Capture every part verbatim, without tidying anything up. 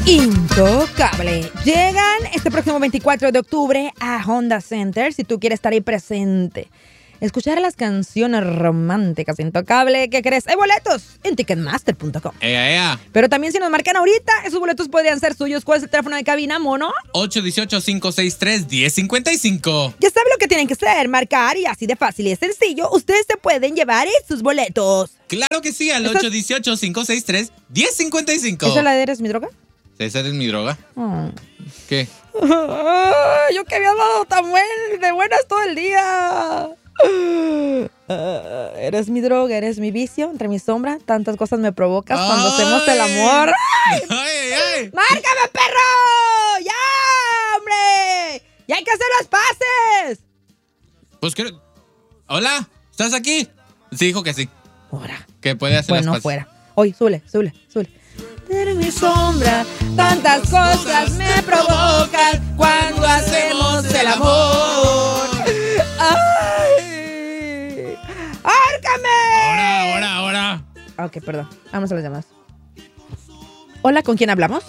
Intocable. Llegan este próximo veinticuatro de octubre a Honda Center. Si tú quieres estar ahí presente, escuchar las canciones románticas de Intocable, ¿qué crees? Hay boletos en ticketmaster punto com. Ea, ea. Pero también si nos marcan ahorita, esos boletos podrían ser suyos. ¿Cuál es el teléfono de cabina, mono? ocho uno ocho, cinco seis tres, uno cero cinco cinco. Ya saben lo que tienen que hacer, marcar, y así de fácil y sencillo, ustedes se pueden llevar sus boletos. Claro que sí, al ocho uno ocho, cinco seis tres, uno cero cinco cinco. ¿Esa la de Eres mi droga? ¿Esa es mi droga? Oh. ¿Qué? Yo que había dado tan buen, de buenas todo el día. Uh, eres mi droga, eres mi vicio, entre mi sombra, tantas cosas me provocas cuando ¡Ay! hacemos el amor. ¡Ay! ¡Ay, ay! ¡Márcame, perro! ¡Ya, hombre! ¡Ya hay que hacer las paces! Pues que... Hola, ¿estás aquí? Sí, dijo que sí. Ahora. Que puede hacer Bueno, las paces. fuera. Oye, súbele, súbele, súbele. Eres mi sombra, tantas cosas me provocan cuando hacemos el amor. ¡Ay! ¡Árcame! Ahora, ahora, ahora. Ok, perdón. Vamos a las llamadas. Hola, ¿con quién hablamos?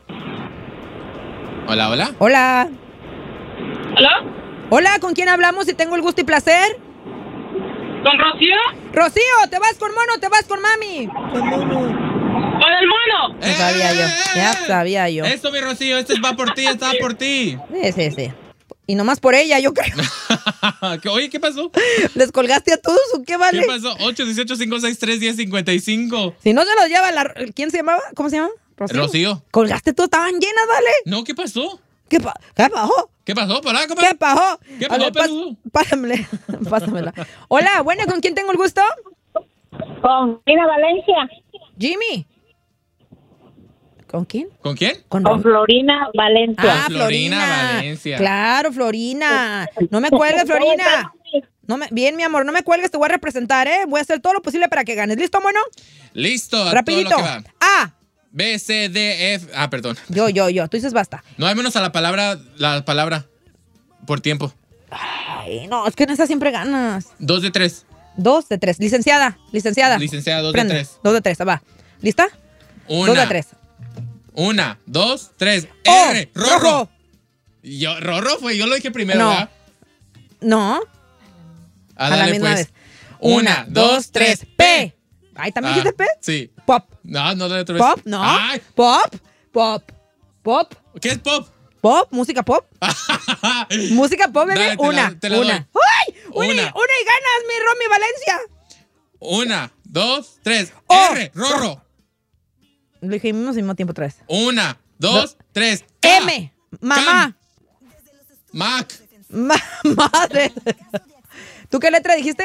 Hola, hola. Hola. ¿Hola? Hola, ¿con quién hablamos? Si tengo el gusto y placer. ¿Con Rocío? Rocío, ¿te vas con mono o te vas con mami? ¿Con el mono? Ya sabía yo, ya sabía yo. Esto, mi Rocío, este va por ti, está por ti. Sí, sí, sí. Y nomás por ella, yo creo. Oye, ¿qué pasó? ¿Les colgaste a todos o qué vale? ¿Qué pasó? ocho uno ocho, cinco seis tres, uno cero cinco cinco. Si no se los lleva la... ¿Quién se llamaba? ¿Cómo se llama? Rocío. Rocío. Colgaste tú, estaban llenas, ¿vale? No, ¿qué pasó? ¿Qué, pa ¿Qué pasó? ¿Qué pasó? ¿Para? ¿Qué ¿Qué pasó? ¿Qué A pasó, ver, pas peludo? pásamela, pásamela. Hola, bueno, ¿con quién tengo el gusto? Con Florina Valencia. Jimmy. ¿Con quién? ¿Con quién? Con, Con Florina Valencia. Ah, Florina Florina. Valencia. Claro, Florina. No me cuelgues, Florina. No me, bien, mi amor, no me cuelgues, te voy a representar, ¿eh? Voy a hacer todo lo posible para que ganes. ¿Listo, mono? Listo. a Rapidito. todo lo que va. A. B, C, D, F. Ah, perdón. Yo, yo, yo. Tú dices basta. No hay menos a la palabra, la palabra. Por tiempo. Ay, no, es que en esa siempre ganas. Dos de tres. Dos de tres. Licenciada, licenciada. Licenciada, dos Prende. de tres. Dos de tres, va. ¿Lista? Una. Dos de tres. Una, dos, tres. Oh, R. Rorro. rojo. Yo, Rorro fue, yo lo dije primero, No. ¿verdad? No. Ah, A la dale, misma pues. vez. Una, dos, tres. P. Ay, ¿también Ah, dijiste P? Sí. Pop. No, no, dale otra vez. Pop, no. Ay, Pop. Pop. Pop. ¿qué es pop? Pop. Música pop. Música pop, bebé. Dale, te la- una. te la una. doy. ¡Ay! Una. Una. Una y ganas, mi Romy Valencia. Una, dos, tres. Oh. R. Rorro. Lo dijimos al mismo tiempo otra vez. Una, dos, Do- tres. K. M. Mamá. Mac. Ma madre. ¿Tú qué letra dijiste?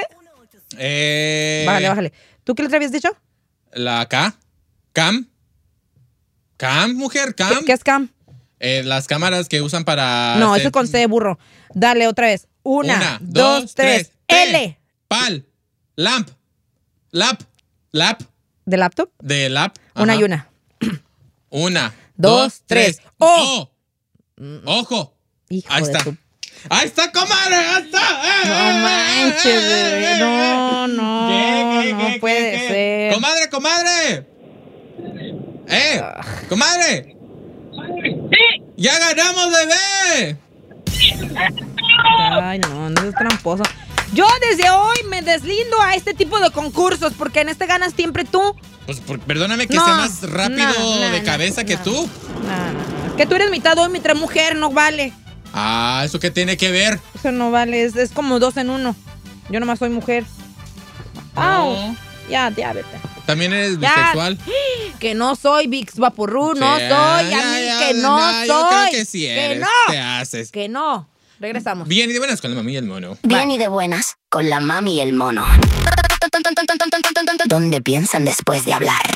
Eh, Bájale, bájale. ¿Tú qué letra habías dicho? La K. Cam. Cam, mujer, cam. ¿Qué, qué es cam? Eh, las cámaras que usan para... No, hacer- eso es con C de burro. Dale otra vez. Una, Una, dos, dos, tres. tres. L. Pal. Lamp. Lap. Lap. ¿De laptop? De lap. Una Ajá. y una. Una, Dos, dos, tres. tres. O. O. Ojo. Hijo Ahí de está. tu- Ahí está, comadre. Ahí está. Eh, No eh, manches, eh, bebé. eh, No, no. ¿Qué, qué, no qué, puede qué, qué? ser. Comadre, comadre. Eh, comadre. Sí. Ya ganamos, bebé. Ay, no, no es tramposo. Yo desde hoy me deslindo a este tipo de concursos porque en este ganas siempre tú. Pues por- perdóname que No, sea más rápido no, no, de no, cabeza que no. tú. No, no, no. Es que tú eres mitad hombre, mitad mujer, no vale. Ah, ¿eso qué tiene que ver? Eso no vale, es, es como dos en uno. Yo nomás soy mujer. Au. No. Ya, ya, vete. También eres Ya. bisexual. Que no soy Vicks Vaporru, no Sí, soy, a ya, mí ya, que no, no, soy. yo creo que sí que eres, no. te haces. Que no. Regresamos. Bien y de buenas con la mami y el mono. Bien y de buenas, con la mami y el mono. ¿Dónde piensan después de hablar?